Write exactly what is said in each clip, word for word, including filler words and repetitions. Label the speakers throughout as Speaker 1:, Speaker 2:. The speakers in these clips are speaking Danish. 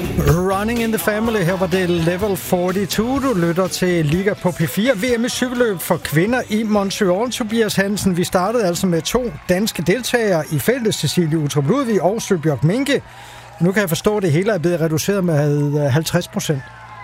Speaker 1: Running in the Family, her var det Level fireogfyrre. Du lytter til Liga på P fire. V M i cykelløb for kvinder i Montreal. Tobias Hansen, vi startede altså med to danske deltagere i feltet, Cecilie Uttrup Ludvig og Sølbjørg Minke. Nu kan jeg forstå, at det hele er blevet reduceret med halvtreds procent.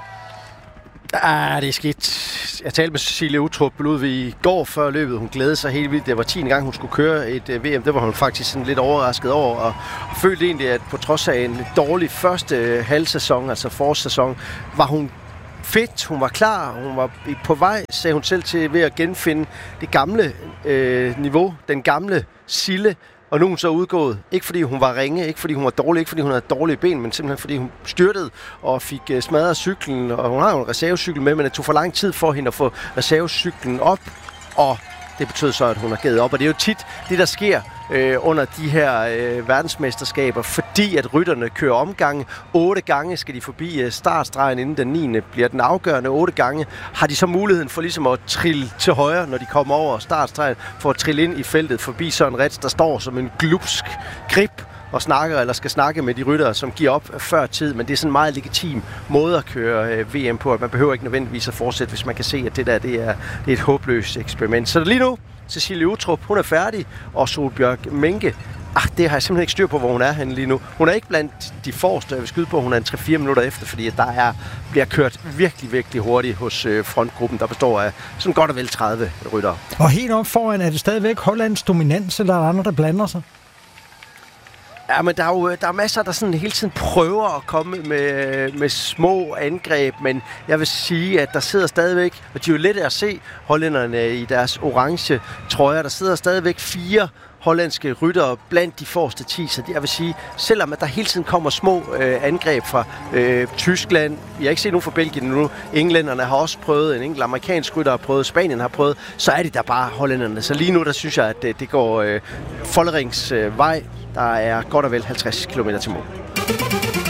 Speaker 2: Ah, det er skidt. Jeg talte med Cecilie Uttrup Ludvig i går før løbet. Hun glædede sig helt vildt. Det var tiende gang, hun skulle køre et uh, V M. Det var hun faktisk sådan lidt overrasket over. Og, og følte egentlig, at på trods af en lidt dårlig første uh, halvsæson, altså forårssæson, var hun fedt. Hun var klar. Hun var på vej, sagde hun selv, til ved at genfinde det gamle uh, niveau. Den gamle Sille. Og nu er hun så udgået. Ikke fordi hun var ringe, ikke fordi hun var dårlig, ikke fordi hun havde dårlige ben, men simpelthen fordi hun styrtede og fik uh, smadret cyklen. Og hun har jo en reservecykel med, men det tog for lang tid for hende at få reservecyklen op. Og det betød så, at hun har givet op. Og det er jo tit det, der sker øh, under de her øh, verdensmesterskaber, fordi at rytterne kører omgange. Otte gange skal de forbi øh, startstregen, inden den niende bliver den afgørende. Otte gange har de så muligheden for ligesom at trille til højre, når de kommer over startstregen, for at trille ind i feltet forbi Søren Retz, der står som en glupsk grib og snakker, eller skal snakke med de ryttere, som giver op før tid, men det er sådan en meget legitim måde at køre øh, V M på, at man behøver ikke nødvendigvis at fortsætte, hvis man kan se, at det der det er, det er et håbløst eksperiment. Så lige nu, Cecilie Uttrup, hun er færdig, og Sølbjørg Minke, ah, det har jeg simpelthen ikke styr på, hvor hun er henne lige nu. Hun er ikke blandt de forreste, jeg vil skyde på, hun er en tre fire minutter efter, fordi at der er, bliver kørt virkelig, virkelig hurtigt hos øh, frontgruppen, der består af sådan godt og vel tredive ryttere.
Speaker 1: Og helt op foran, er det stadigvæk Hollands dominans, eller er der andre, der blander sig?
Speaker 2: Ja, men der er jo der er masser, der sådan hele tiden prøver at komme med, med små angreb, men jeg vil sige, at der sidder stadigvæk, og de er jo lette at se, hollænderne i deres orange trøjer, der sidder stadigvæk fire hollandske ryttere blandt de forreste ti, så jeg vil sige, selvom at der hele tiden kommer små øh, angreb fra øh, Tyskland, jeg har ikke set nogen fra Belgien nu, englænderne har også prøvet, en enkelt amerikansk rytter har prøvet, Spanien har prøvet, så er det der bare hollænderne. Så lige nu, der synes jeg, at det, det går øh, Follerings øh, vej. Der er godt og vel halvtreds kilometer til mål.